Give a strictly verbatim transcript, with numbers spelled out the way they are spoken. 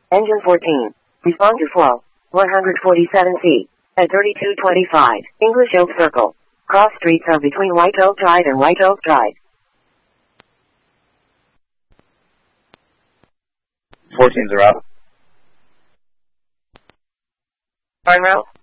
Engine fourteen. Respond to flow. one hundred forty-seven feet. At thirty-two twenty-five. English Oak Circle. Cross streets are between White Oak Drive and White Oak Drive. fourteens are out. Turn route.